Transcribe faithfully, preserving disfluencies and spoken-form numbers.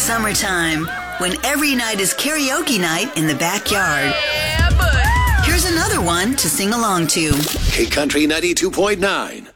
summertime, when every night is karaoke night in the backyard. Yeah, buddy. Here's another one to sing along to. K Country ninety-two point nine.